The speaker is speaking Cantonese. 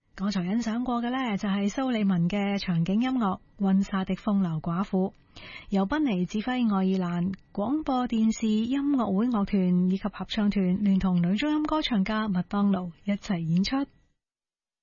剛才欣賞過嘅呢，就係蘇利文嘅場景音樂《溫莎的風流寡婦》，由賓尼指揮愛爾蘭廣播電視音樂會樂團以及合唱團聯同女中音歌唱家麥當勞一齊演出。